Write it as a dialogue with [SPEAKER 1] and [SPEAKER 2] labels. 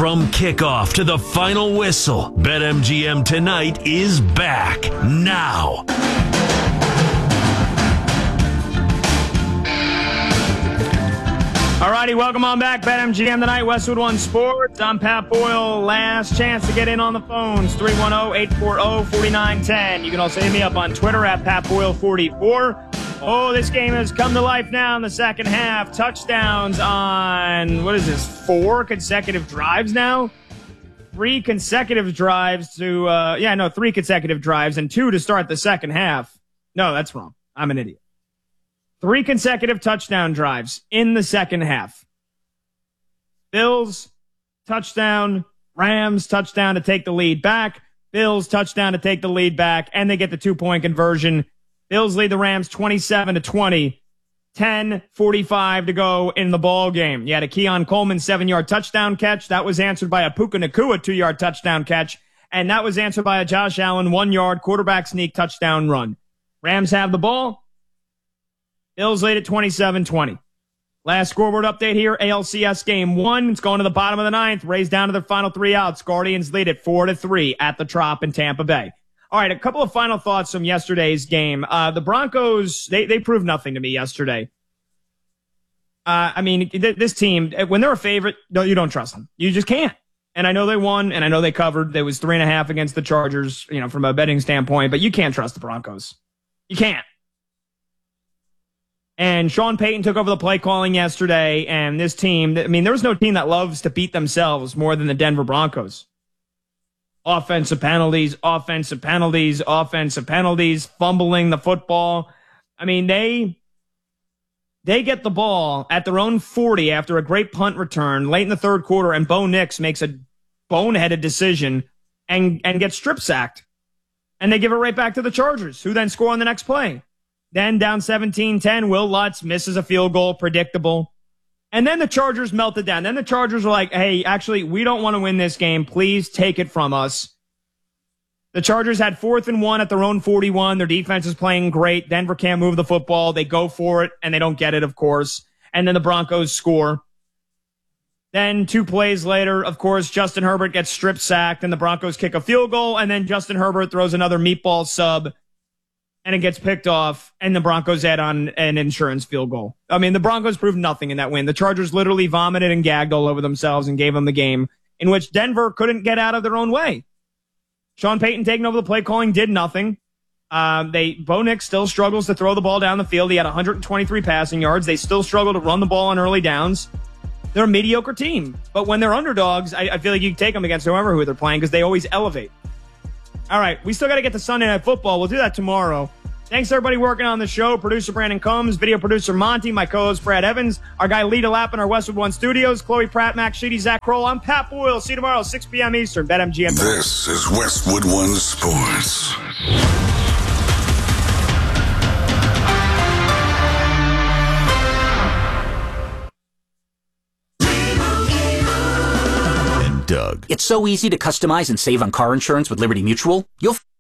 [SPEAKER 1] From kickoff to the final whistle, BetMGM Tonight is back now.
[SPEAKER 2] Alrighty, welcome on back. BetMGM Tonight, Westwood One Sports. I'm Pat Boyle. Last chance to get in on the phones, 310-840-4910. You can also hit me up on Twitter at PatBoyle44. Oh, this game has come to life now in the second half. Touchdowns on, 4 consecutive drives now? 3 consecutive drives to, 3 consecutive drives and 2 to start the second half. No, that's wrong. I'm an idiot. 3 consecutive touchdown drives in the second half. Bills, touchdown. Rams, touchdown to take the lead back. Bills, touchdown to take the lead back. And they get the 2-point conversion. Bills lead the Rams 27-20. 10:45 to go in the ball game. You had a Keon Coleman 7-yard touchdown catch. That was answered by a Puka Nacua 2-yard touchdown catch. And that was answered by a Josh Allen 1-yard quarterback sneak touchdown run. Rams have the ball. Bills lead at 27-20. Last scoreboard update here, ALCS game 1. It's going to the bottom of the 9th. Rays down to their final 3 outs. Guardians lead at 4-3 at the Trop in Tampa Bay. All right, a couple of final thoughts from yesterday's game. The Broncos, they proved nothing to me yesterday. This team, when they're a favorite, you don't trust them. You just can't. And I know they won, and I know they covered. It was 3.5 against the Chargers, from a betting standpoint, but you can't trust the Broncos. You can't. And Sean Payton took over the play calling yesterday, and this team, there was no team that loves to beat themselves more than the Denver Broncos. Offensive penalties, fumbling the football. They get the ball at their own 40 after a great punt return late in the third quarter, and Bo Nix makes a boneheaded decision and gets strip sacked. And they give it right back to the Chargers, who then score on the next play. Then down 17-10, Will Lutz misses a field goal, predictable. And then the Chargers melted down. Then the Chargers were like, hey, actually, we don't want to win this game. Please take it from us. The Chargers had 4th and 1 at their own 41. Their defense is playing great. Denver can't move the football. They go for it, and they don't get it, of course. And then the Broncos score. Then 2 plays later, of course, Justin Herbert gets strip sacked, and the Broncos kick a field goal, and then Justin Herbert throws another meatball sub, and it gets picked off, and the Broncos add on an insurance field goal. The Broncos proved nothing in that win. The Chargers literally vomited and gagged all over themselves and gave them the game in which Denver couldn't get out of their own way. Sean Payton taking over the play calling did nothing. Bo Nix still struggles to throw the ball down the field. He had 123 passing yards. They still struggle to run the ball on early downs. They're a mediocre team. But when they're underdogs, I feel like you can take them against whoever who they're playing because they always elevate. All right, we still got to get to Sunday Night Football. We'll do that tomorrow. Thanks, everybody working on the show. Producer Brandon Combs, video producer Monty, my co-host Brad Evans, our guy Lita Lapp in our Westwood One studios, Chloe Pratt, Max Sheedy, Zach Kroll. I'm Pat Boyle. See you tomorrow, 6 p.m. Eastern. BetMGM.
[SPEAKER 3] This is Westwood One Sports.
[SPEAKER 4] Doug. It's so easy to customize and save on car insurance with Liberty Mutual. You'll